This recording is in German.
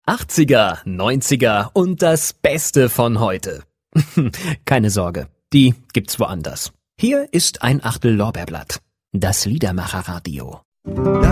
80er, 90er und das Beste von heute. Keine Sorge, die gibt's woanders. Hier ist ein Achtel Lorbeerblatt. Das Liedermacherradio.